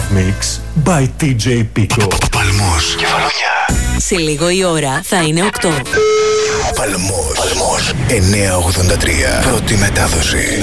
Love Mix by TJ Pico. Παλμός, Κεφαλονιά. Σε λίγο η ώρα θα είναι 8. Παλμός, 983. Πρώτη μετάδοση.